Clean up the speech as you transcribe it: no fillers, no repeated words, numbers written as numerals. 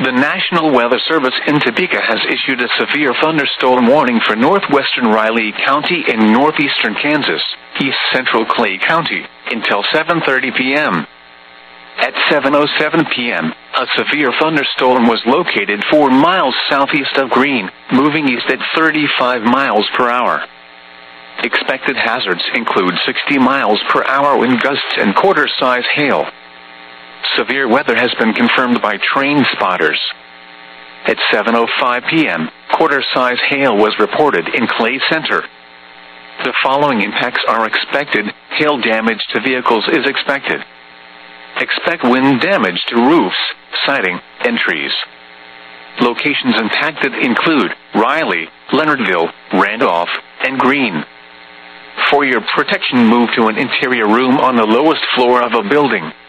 The National Weather Service in Topeka has issued a severe thunderstorm warning for northwestern Riley County and northeastern Kansas, east central Clay County, until 7:30 p.m. At 7:07 p.m., a severe thunderstorm was located 4 miles southeast of Greene, moving east at 35 miles per hour. Expected hazards include 60 miles per hour wind gusts and quarter-size hail. Severe weather has been confirmed by train spotters. At 7:05 p.m., quarter-size hail was reported in Clay Center. The following impacts are expected. Hail damage to vehicles is expected. Expect wind damage to roofs, siding, and trees. Locations impacted include Riley, Leonardville, Randolph, and Greene. For your protection, move to an interior room on the lowest floor of a building.